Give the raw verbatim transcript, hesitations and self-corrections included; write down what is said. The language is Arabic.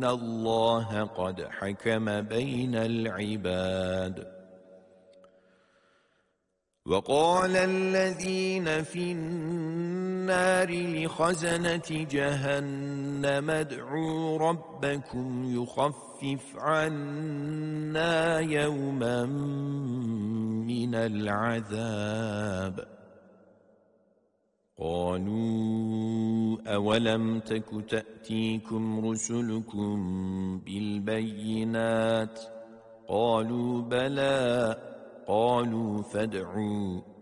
إن الله قد حكم بين العباد. وقال الذين في النار لخزنة جهنم ادعوا ربكم يخفف عنا يوما من العذاب. قالوا أولم تك تأتيكم رسلكم بالبينات؟ قالوا بلى. قالوا فادعوا